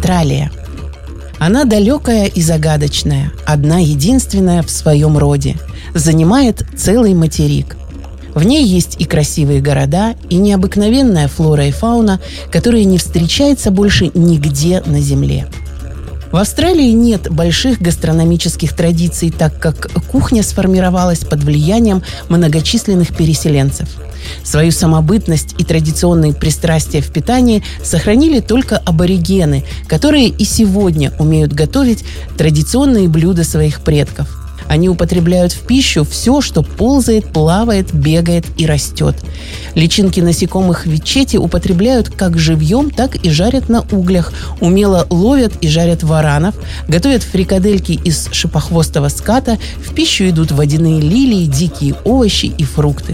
Австралия. Она далекая и загадочная, одна единственная в своем роде, занимает целый материк. В ней есть и красивые города, и необыкновенная флора и фауна, которые не встречаются больше нигде на Земле. В Австралии нет больших гастрономических традиций, так как кухня сформировалась под влиянием многочисленных переселенцев. Свою самобытность и традиционные пристрастия в питании сохранили только аборигены, которые и сегодня умеют готовить традиционные блюда своих предков. Они употребляют в пищу все, что ползает, плавает, бегает и растет. Личинки насекомых ветчети употребляют как живьем, так и жарят на углях, умело ловят и жарят варанов, готовят фрикадельки из шипохвостого ската, в пищу идут водяные лилии, дикие овощи и фрукты.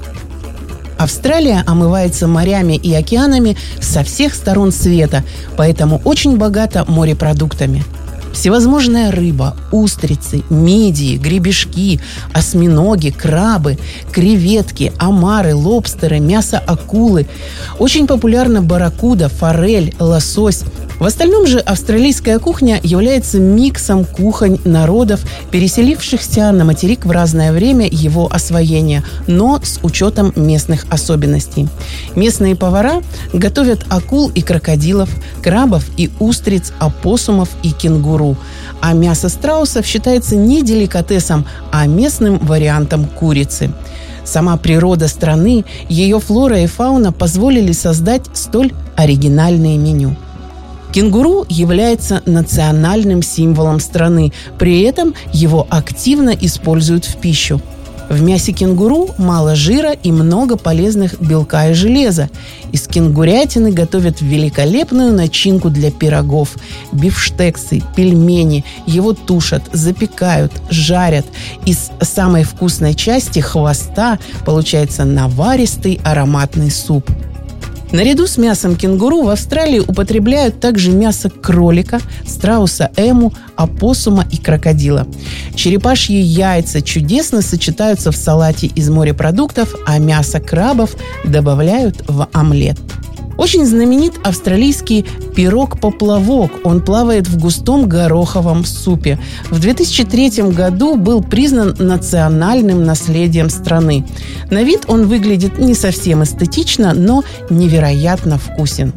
Австралия омывается морями и океанами со всех сторон света, поэтому очень богата морепродуктами. Всевозможная рыба, устрицы, мидии, гребешки, осьминоги, крабы, креветки, омары, лобстеры, мясо акулы. Очень популярна барракуда, форель, лосось. В остальном же австралийская кухня является миксом кухонь народов, переселившихся на материк в разное время его освоения, но с учетом местных особенностей. Местные повара готовят акул и крокодилов, крабов и устриц, опоссумов и кенгуру. А мясо страусов считается не деликатесом, а местным вариантом курицы. Сама природа страны, ее флора и фауна позволили создать столь оригинальное меню. Кенгуру является национальным символом страны, при этом его активно используют в пищу. В мясе кенгуру мало жира и много полезных белка и железа. Из кенгурятины готовят великолепную начинку для пирогов, бифштексы, пельмени. Его тушат, запекают, жарят. Из самой вкусной части хвоста получается наваристый ароматный суп. Наряду с мясом кенгуру в Австралии употребляют также мясо кролика, страуса эму, опоссума и крокодила. Черепашьи яйца чудесно сочетаются в салате из морепродуктов, а мясо крабов добавляют в омлет. Очень знаменит австралийский пирог-поплавок. Он плавает в густом гороховом супе. В 2003 году был признан национальным наследием страны. На вид он выглядит не совсем эстетично, но невероятно вкусен.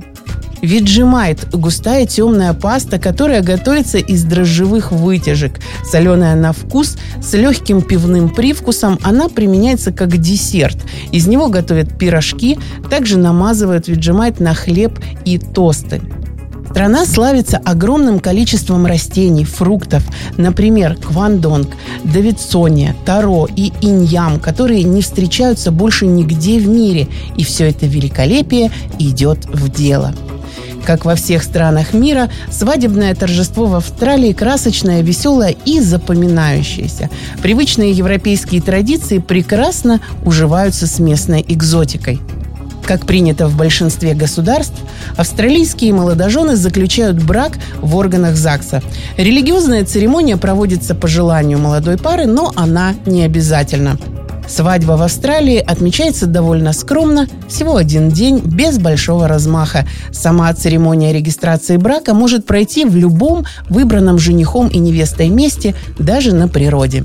Vegemite – густая темная паста, которая готовится из дрожжевых вытяжек. Соленая на вкус, с легким пивным привкусом, она применяется как десерт. Из него готовят пирожки, также намазывают Vegemite на хлеб и тосты. Страна славится огромным количеством растений, фруктов, например, квандонг, давидсония, таро и иньям, которые не встречаются больше нигде в мире, и все это великолепие идет в дело. Как во всех странах мира, свадебное торжество в Австралии красочное, веселое и запоминающееся. Привычные европейские традиции прекрасно уживаются с местной экзотикой. Как принято в большинстве государств, австралийские молодожены заключают брак в органах ЗАГСа. Религиозная церемония проводится по желанию молодой пары, но она не обязательна. Свадьба в Австралии отмечается довольно скромно, всего один день, без большого размаха. Сама церемония регистрации брака может пройти в любом выбранном женихом и невестой месте, даже на природе.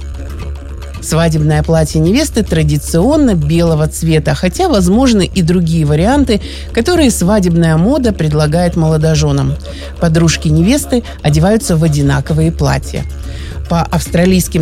Свадебное платье невесты традиционно белого цвета, хотя возможны и другие варианты, которые свадебная мода предлагает молодоженам. Подружки невесты одеваются в одинаковые платья. По австралийским